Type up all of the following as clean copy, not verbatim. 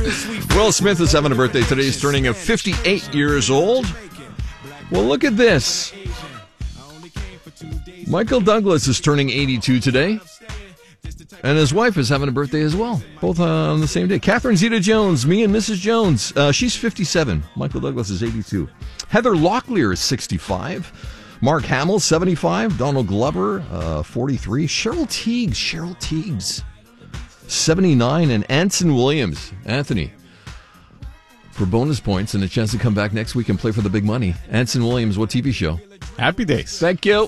Will Smith is having a birthday today. He's turning 58 years old. Well, look at this. Michael Douglas is turning 82 today. And his wife is having a birthday as well. Both on the same day. Catherine Zeta-Jones, me and Mrs. Jones. She's 57. Michael Douglas is 82. Heather Locklear is 65. Mark Hamill, 75. Donald Glover, 43. Cheryl Teagues, 79. And Anson Williams, Anthony, for bonus points and a chance to come back next week and play for the big money. Anson Williams, what TV show? Happy Days. Thank you.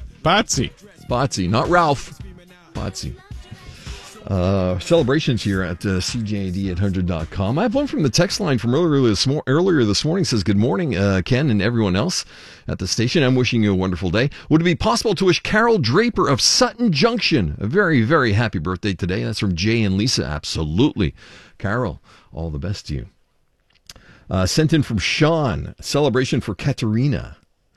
Botsy, not Ralph. Botsy. Celebrations here at CJAD800.com. I have one from the text line from earlier this morning. Says, good morning, Ken and everyone else at the station. I'm wishing you a wonderful day. Would it be possible to wish Carol Draper of Sutton Junction a very, very happy birthday today? That's from Jay and Lisa. Absolutely. Carol, all the best to you. Sent in from Sean, celebration for Katerina.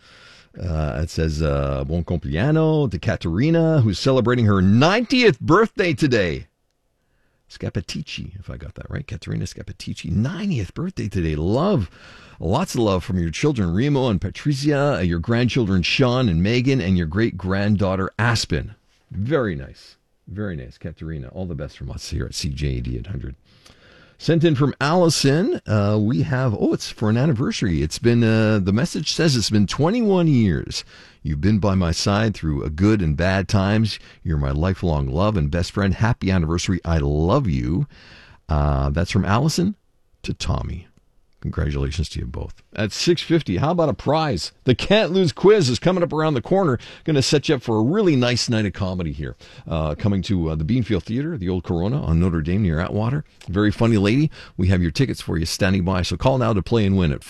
It says, buon compleanno to Katerina, who's celebrating her 90th birthday today. Scapatici, if I got that right. Katerina Scapatici, 90th birthday today. Lots of love from your children, Remo and Patricia, your grandchildren, Sean and Megan, and your great-granddaughter, Aspen. Very nice. Very nice, Katerina. All the best from us here at CJAD 800. Sent in from Allison, we have, it's for an anniversary. It's been, the message says it's been 21 years. You've been by my side through good and bad times. You're my lifelong love and best friend. Happy anniversary. I love you. That's from Allison to Tommy. Congratulations to you both. At 6:50, how about a prize? The Can't Lose quiz is coming up around the corner. Going to set you up for a really nice night of comedy here. Coming to the Beanfield Theater, the old Corona on Notre Dame near Atwater. Very funny lady. We have your tickets for you standing by. So call now to play and win at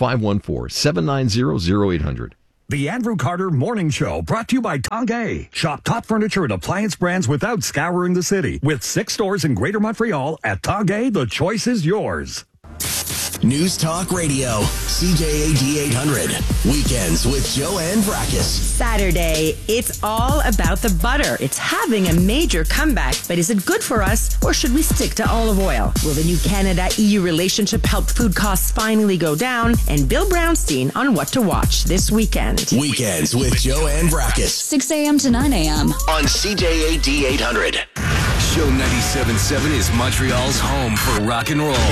514-790-0800. The Andrew Carter Morning Show, brought to you by Tanguay. Shop top furniture and appliance brands without scouring the city. With 6 stores in Greater Montreal, at Tanguay, the choice is yours. News Talk Radio, CJAD 800. Weekends with Joanne Vrackus. Saturday, it's all about the butter. It's having a major comeback, but is it good for us, or should we stick to olive oil? Will the new Canada-EU relationship help food costs finally go down? And Bill Brownstein on what to watch this weekend. Weekends with Joanne Vrackus. 6 a.m. to 9 a.m. on CJAD 800. Show 97.7 is Montreal's home for rock and roll.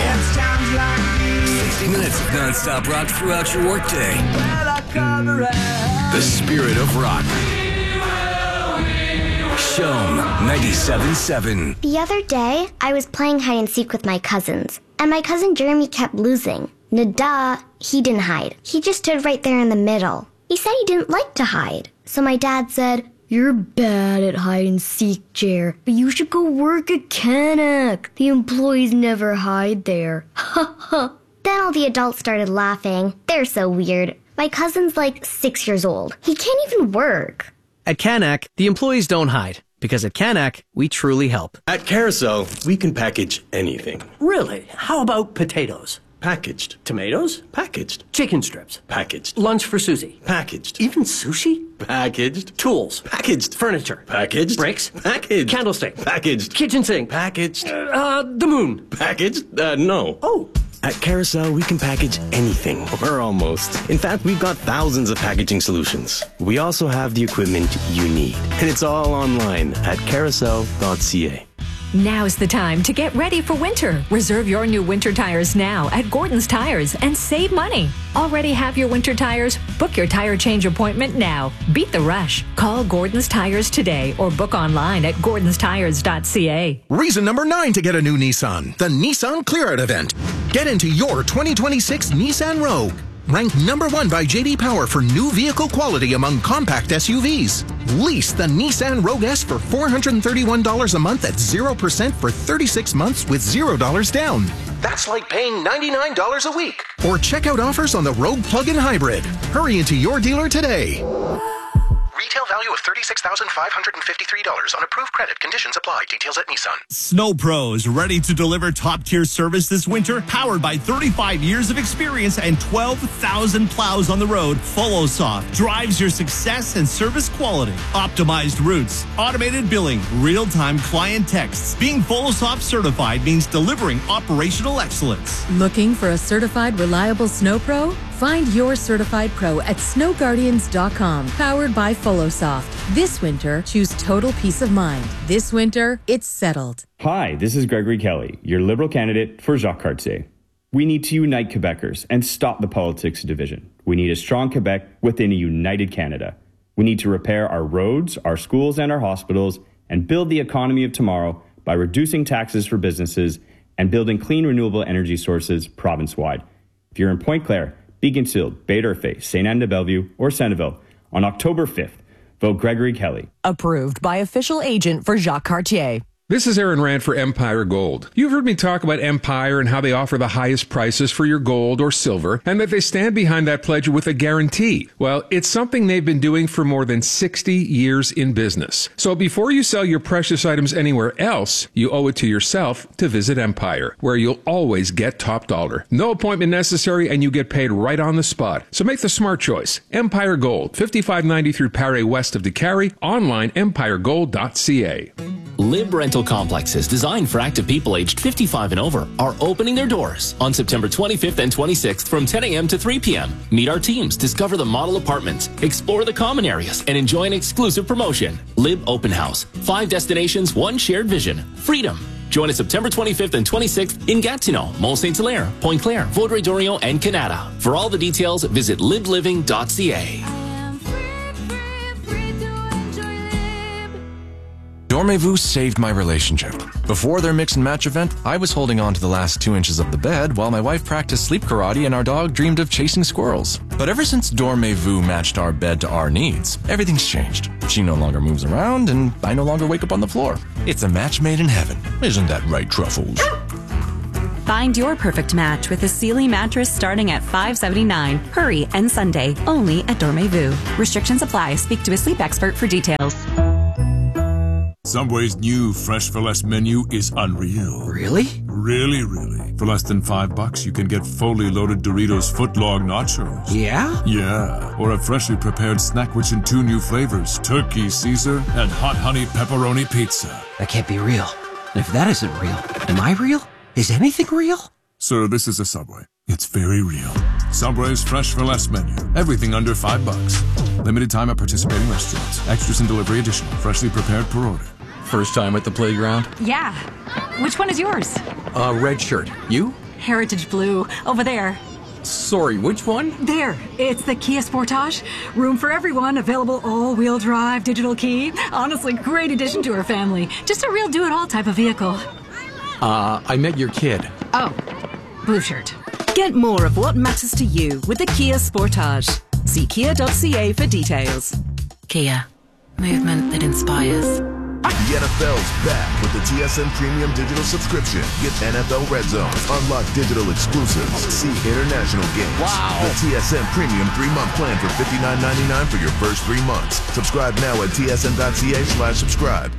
60 minutes of non-stop rock throughout your workday. The spirit of rock. Show 97.7. The other day, I was playing hide and seek with my cousins, and my cousin Jeremy kept losing. Nada, he didn't hide. He just stood right there in the middle. He said he didn't like to hide. So my dad said, "You're bad at hide and seek, Jer, but you should go work at Canuck. The employees never hide there." Ha ha. Then all the adults started laughing. They're so weird. My cousin's like 6 years old. He can't even work. At Canuck, the employees don't hide, because at Canuck, we truly help. At Carousel, we can package anything. Really? How about potatoes? Packaged. Tomatoes? Packaged. Chicken strips? Packaged. Lunch for Susie? Packaged. Even sushi? Packaged. Tools? Packaged. Furniture? Packaged. Bricks? Packaged. Candlestick? Packaged. Kitchen sink? Packaged. The moon? Packaged? No. Oh. At Carousel, we can package anything, or almost. In fact, we've got thousands of packaging solutions. We also have the equipment you need, and it's all online at carousel.ca. Now's the time to get ready for winter. Reserve your new winter tires now at Gordon's Tires and save money. Already have your winter tires? Book your tire change appointment now. Beat the rush. Call Gordon's Tires today or book online at gordonstires.ca. Reason number 9 to get a new Nissan, the Nissan Clear Out event. Get into your 2026 Nissan Rogue. Ranked number 1 by J.D. Power for new vehicle quality among compact SUVs. Lease the Nissan Rogue S for $431 a month at 0% for 36 months with $0 down. That's like paying $99 a week. Or check out offers on the Rogue Plug-in Hybrid. Hurry into your dealer today. Retail value of $36,553 on approved credit. Conditions apply. Details at Nissan. Snow Pros, ready to deliver top-tier service this winter? Powered by 35 years of experience and 12,000 plows on the road, FollowSoft drives your success and service quality. Optimized routes, automated billing, real-time client texts. Being FollowSoft certified means delivering operational excellence. Looking for a certified, reliable Snow Pro? Find your certified pro at snowguardians.com. Powered by FollowSoft. This winter, choose total peace of mind. This winter, it's settled. Hi, this is Gregory Kelly, your Liberal candidate for Jacques Cartier. We need to unite Quebecers and stop the politics of division. We need a strong Quebec within a united Canada. We need to repair our roads, our schools, and our hospitals, and build the economy of tomorrow by reducing taxes for businesses and building clean renewable energy sources province-wide. If you're in Pointe-Claire, Beaconsfield, Baie-D'Urfé, Sainte-Anne-de-Bellevue, or Centreville, on October 5th, vote Gregory Kelly. Approved by official agent for Jacques Cartier. This is Aaron Rand for Empire Gold. You've heard me talk about Empire and how they offer the highest prices for your gold or silver, and that they stand behind that pledge with a guarantee. Well, it's something they've been doing for more than 60 years in business. So before you sell your precious items anywhere else, you owe it to yourself to visit Empire, where you'll always get top dollar. No appointment necessary, and you get paid right on the spot. So make the smart choice. Empire Gold, 5593 Paré west of DeCarry, online empiregold.ca. Lib Rental Complexes, designed for active people aged 55 and over, are opening their doors on September 25th and 26th from 10 a.m. to 3 p.m. Meet our teams, discover the model apartments, explore the common areas, and enjoy an exclusive promotion. Lib Open House. 5 destinations, 1 shared vision. Freedom. Join us September 25th and 26th in Gatineau, Mont-Saint-Hilaire, Pointe-Claire, Vaudreuil-Dorion, and Canada. For all the details, visit libliving.ca. Dormez-vous saved my relationship. Before their mix and match event, I was holding on to the last 2 inches of the bed while my wife practiced sleep karate and our dog dreamed of chasing squirrels. But ever since Dormez-vous matched our bed to our needs, everything's changed. She no longer moves around and I no longer wake up on the floor. It's a match made in heaven. Isn't that right, Truffles? Find your perfect match with a Sealy mattress starting at $579. Hurry and Sunday, only at Dormez-vous. Restrictions apply. Speak to a sleep expert for details. Subway's new Fresh for Less menu is unreal. Really? Really. For less than $5, you can get fully loaded Doritos footlong nachos. Yeah? Yeah. Or a freshly prepared snack which in 2 new flavors, Turkey Caesar and Hot Honey Pepperoni Pizza. That can't be real. And if that isn't real, am I real? Is anything real? Sir, this is a Subway. It's very real. Subway's Fresh for Less menu. Everything under $5. Limited time at participating restaurants. Extras and delivery additional. Freshly prepared per order. First time at the playground? Yeah. Which one is yours? Red shirt. You? Heritage Blue. Over there. Sorry, which one? There. It's the Kia Sportage. Room for everyone. Available all-wheel drive, digital key. Honestly, great addition to our family. Just a real do-it-all type of vehicle. I met your kid. Oh. Blue shirt. Get more of what matters to you with the Kia Sportage. See kia.ca for details. Kia. Movement that inspires. The NFL's back with the TSN Premium Digital Subscription. Get NFL Red Zone, unlock digital exclusives, see international games. Wow! The TSN Premium 3-month plan for $59.99 for your first 3 months. Subscribe now at tsn.ca/subscribe.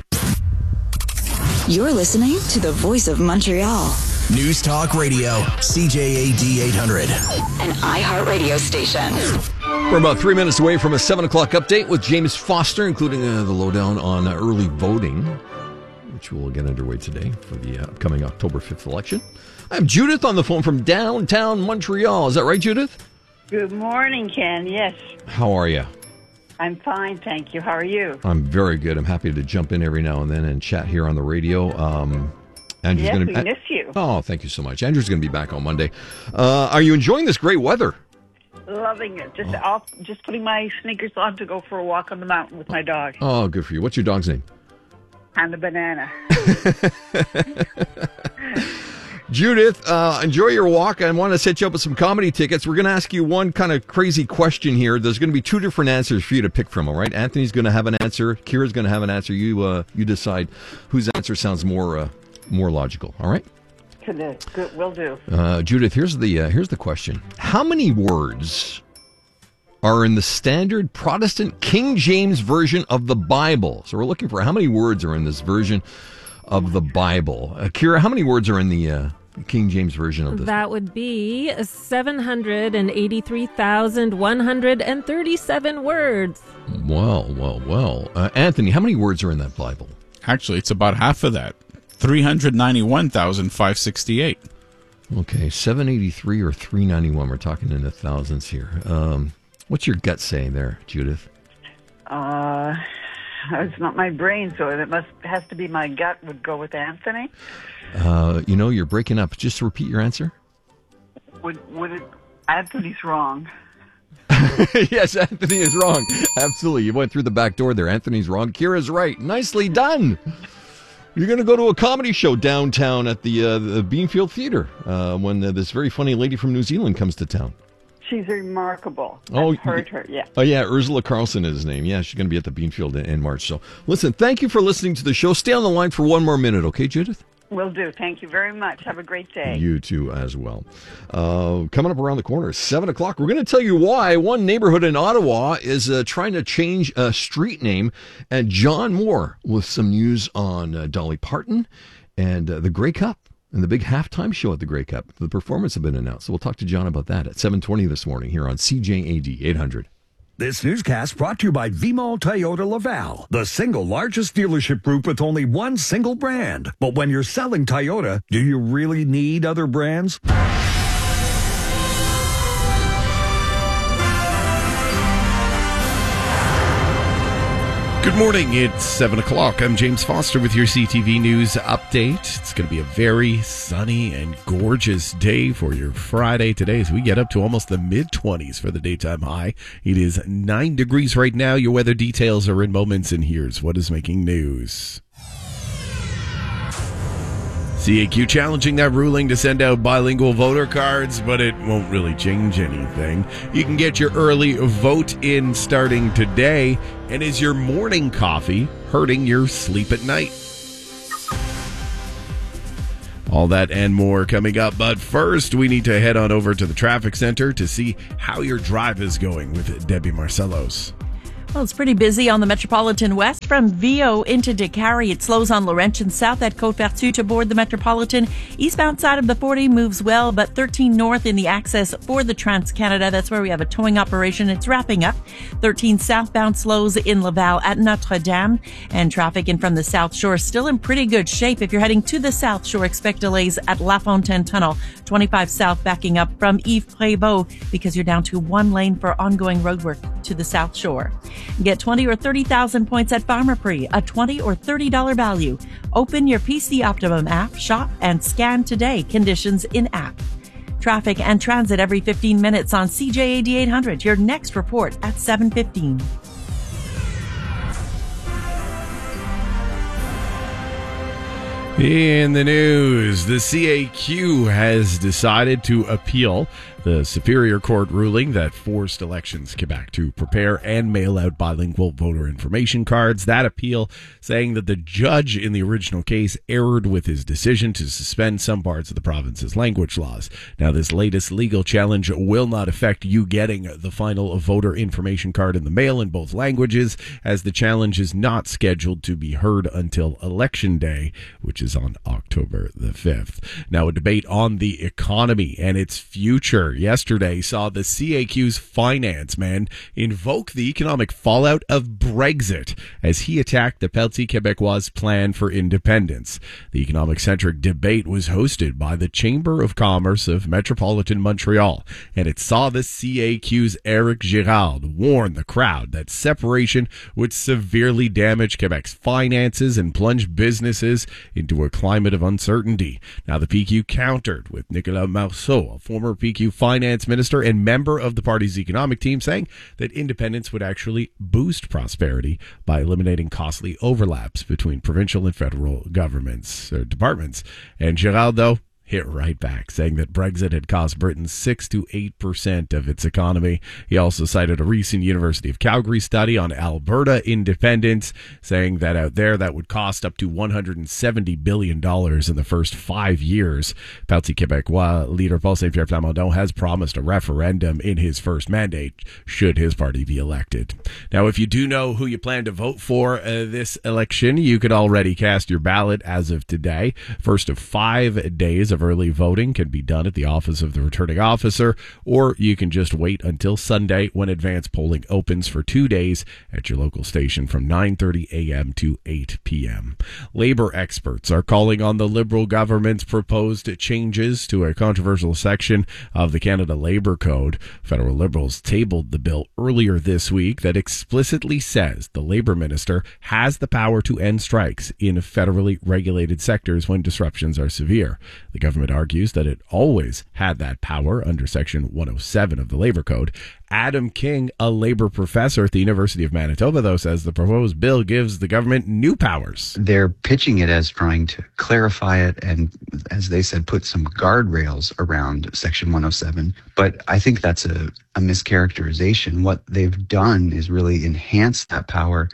You're listening to the Voice of Montreal. News Talk Radio, CJAD 800. An iHeartRadio station. We're about 3 minutes away from a 7 o'clock update with James Foster, including the lowdown on early voting, which will get underway today for the upcoming October 5th election. I have Judith on the phone from downtown Montreal. Is that right, Judith? Good morning, Ken. Yes. How are you? I'm fine, thank you. How are you? I'm very good. I'm happy to jump in every now and then and chat here on the radio. Andrew's yes, gonna we miss you. Oh, thank you so much. Andrew's going to be back on Monday. Are you enjoying this great weather? Loving it. Just putting my sneakers on to go for a walk on the mountain with my dog. Oh, good for you. What's your dog's name? And a banana. Judith, enjoy your walk. I want to set you up with some comedy tickets. We're going to ask you one kind of crazy question here. There's going to be 2 different answers for you to pick from, all right? Anthony's going to have an answer. Kira's going to have an answer. You decide whose answer sounds more logical, all right? Good, will do. Judith, here's the question. How many words are in the standard Protestant King James Version of the Bible? So we're looking for how many words are in this version of the Bible. Kira, how many words are in the King James Version of this? That would be 783,137 words. Well. Anthony, how many words are in that Bible? Actually, it's about half of that. 391,568. Okay, 783 or 391. We're talking in the thousands here. What's your gut saying there, Judith? It's not my brain, so it has to be my gut would go with Anthony. You're breaking up. Just repeat your answer. Would it? Anthony's wrong. Yes, Anthony is wrong. Absolutely. You went through the back door there. Anthony's wrong. Kira's right. Nicely done. You're going to go to a comedy show downtown at the Beanfield Theatre when this very funny lady from New Zealand comes to town. She's remarkable. I've heard her, yeah. Oh, yeah, Ursula Carlson is his name. Yeah, she's going to be at the Beanfield in March. So, listen, thank you for listening to the show. Stay on the line for one more minute, okay, Judith? Will do. Thank you very much. Have a great day. You too, as well. Coming up around the corner, 7 o'clock, we're going to tell you why one neighborhood in Ottawa is trying to change a street name. And John Moore with some news on Dolly Parton and the Grey Cup. And the big halftime show at the Grey Cup. The performance have been announced. So we'll talk to John about that at 7:20 this morning here on CJAD 800. This newscast brought to you by VMall Toyota Laval, the single largest dealership group with only one single brand. But when you're selling Toyota, do you really need other brands? Good morning, it's 7 o'clock. I'm James Foster with your CTV News update. It's going to be a very sunny and gorgeous day for your Friday today as we get up to almost the mid-20s for the daytime high. It is 9 degrees right now. Your weather details are in moments, and here's what is making news. CAQ challenging that ruling to send out bilingual voter cards, but it won't really change anything. You can get your early vote in starting today. And is your morning coffee hurting your sleep at night? All that and more coming up. But first, we need to head on over to the traffic center to see how your drive is going with Debbie Marcellos. Well, it's pretty busy on the Metropolitan West from Vio into Décarie. It slows on Laurentian South at Côte-Vertu to board the Metropolitan. Eastbound side of the 40 moves well, but 13 North in the access for the Trans-Canada. That's where we have a towing operation. It's wrapping up. 13 southbound slows in Laval at Notre-Dame. And traffic in from the South Shore still in pretty good shape. If you're heading to the South Shore, expect delays at La Fontaine Tunnel. 25 South backing up from Yves Prévost because you're down to one lane for ongoing roadwork to the South Shore. Get 20 or 30,000 points at Pharmaprix, a $20 or $30 value. Open your PC Optimum app, shop, and scan today. Conditions in app. Traffic and transit every 15 minutes on CJAD 800. Your next report at 7:15. In the news, the CAQ has decided to appeal the Superior Court ruling that forced Elections Quebec to prepare and mail out bilingual voter information cards. That appeal saying that the judge in the original case erred with his decision to suspend some parts of the province's language laws. Now, this latest legal challenge will not affect you getting the final voter information card in the mail in both languages, as the challenge is not scheduled to be heard until Election Day, which is on October the 5th. Now, a debate on the economy and its future yesterday saw the CAQ's finance man invoke the economic fallout of Brexit as he attacked the Parti Québécois plan for independence. The economic-centric debate was hosted by the Chamber of Commerce of Metropolitan Montreal, and it saw the CAQ's Éric Girard warn the crowd that separation would severely damage Quebec's finances and plunge businesses into a climate of uncertainty. Now, the PQ countered with Nicolas Marceau, a former PQ finance minister and member of the party's economic team, saying that independence would actually boost prosperity by eliminating costly overlaps between provincial and federal governments or departments. And Girard, though, hit right back, saying that Brexit had cost Britain 6 to 8% of its economy. He also cited a recent University of Calgary study on Alberta independence, saying that out there that would cost up to $170 billion in the first 5 years. Parti Québécois leader Paul Saint-Pierre Plamondon has promised a referendum in his first mandate should his party be elected. Now, if you do know who you plan to vote for this election, you could already cast your ballot as of today. First of 5 days of early voting can be done at the office of the returning officer, or you can just wait until Sunday when advance polling opens for 2 days at your local station from 9:30 a.m. to 8 p.m. Labor experts are calling on the Liberal government's proposed changes to a controversial section of the Canada Labor Code. Federal Liberals tabled the bill earlier this week that explicitly says the Labor Minister has the power to end strikes in federally regulated sectors when disruptions are severe. The government argues that it always had that power under Section 107 of the Labor Code. Adam King, a labor professor at the University of Manitoba, though, says the proposed bill gives the government new powers. They're pitching it as trying to clarify it and, as they said, put some guardrails around Section 107. But I think that's a mischaracterization. What they've done is really enhance that power.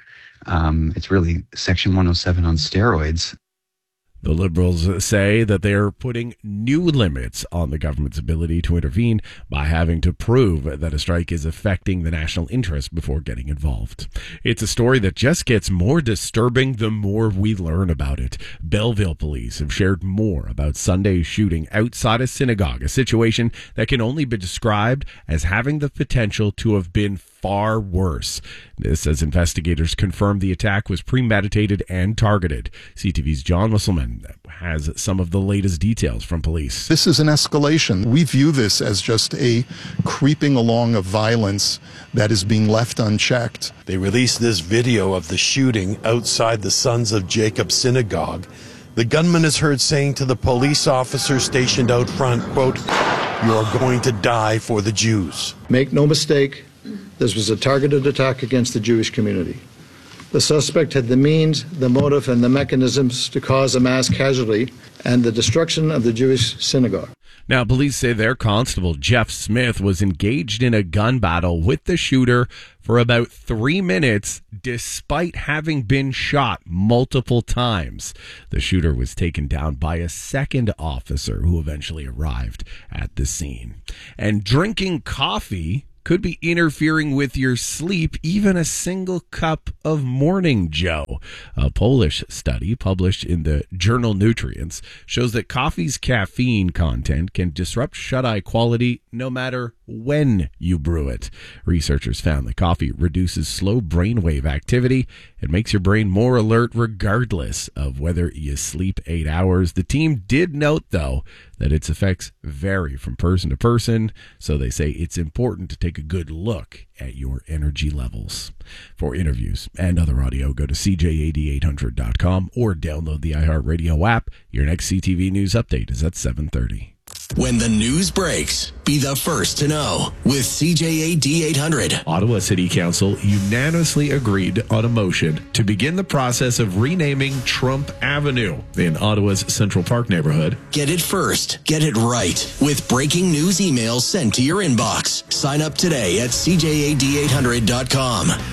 It's really Section 107 on steroids. The Liberals say that they are putting new limits on the government's ability to intervene by having to prove that a strike is affecting the national interest before getting involved. It's a story that just gets more disturbing the more we learn about it. Belleville police have shared more about Sunday's shooting outside a synagogue, a situation that can only be described as having the potential to have been far worse. This as investigators confirmed the attack was premeditated and targeted. CTV's John Musselman has some of the latest details from police. This is an escalation. We view this as just a creeping along of violence that is being left unchecked. They released this video of the shooting outside the Sons of Jacob synagogue. The gunman is heard saying to the police officer stationed out front, quote, "You are going to die for the Jews." Make no mistake, this was a targeted attack against the Jewish community. The suspect had the means, the motive, and the mechanisms to cause a mass casualty and the destruction of the Jewish synagogue. Now, police say their constable, Jeff Smith, was engaged in a gun battle with the shooter for about 3 minutes, despite having been shot multiple times. The shooter was taken down by a second officer who eventually arrived at the scene. And drinking coffee could be interfering with your sleep, even a single cup of Morning Joe. A Polish study published in the journal Nutrients shows that coffee's caffeine content can disrupt shut-eye quality no matter when you brew it. Researchers found that coffee reduces slow brainwave activity and makes your brain more alert regardless of whether you sleep 8 hours. The team did note, though, that its effects vary from person to person, so they say it's important to take a good look at your energy levels. For interviews and other audio, go to CJAD800.com or download the iHeartRadio app. Your next CTV News update is at 7:30. When the news breaks, be the first to know with CJAD 800. Ottawa City Council unanimously agreed on a motion to begin the process of renaming Trump Avenue in Ottawa's Central Park neighborhood. Get it first. Get it right. With breaking news emails sent to your inbox. Sign up today at CJAD800.com.